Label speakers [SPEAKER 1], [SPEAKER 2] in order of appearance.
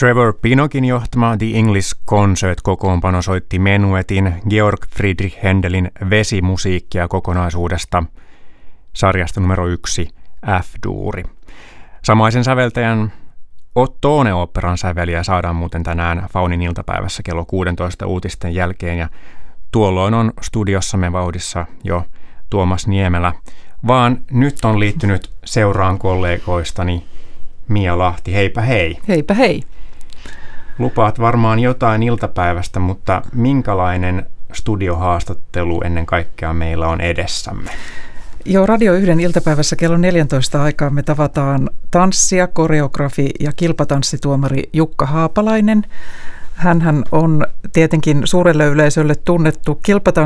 [SPEAKER 1] Trevor Pinockin johtama The English Concert-kokoonpano soitti menuetin Georg Friedrich Händelin Vesimusiikkia kokonaisuudesta sarjasta numero 1 F-duuri. Samaisen säveltäjän Ottone-oopperan säveliä saadaan muuten tänään Faunin iltapäivässä kello 16 uutisten jälkeen, ja tuolloin on studiossamme vauhdissa jo Tuomas Niemelä, vaan nyt on liittynyt seuraan kollegoistani Mia Lahti. Heipä hei.
[SPEAKER 2] Heipä hei.
[SPEAKER 1] Lupaat varmaan jotain iltapäivästä, mutta minkälainen studiohaastattelu ennen kaikkea meillä on edessämme?
[SPEAKER 2] Joo, Radio 1 iltapäivässä kello 14 aikaa me tavataan tanssija, koreografi ja kilpatanssituomari Jukka Haapalainen. Hänhän on tietenkin suurelle yleisölle tunnettu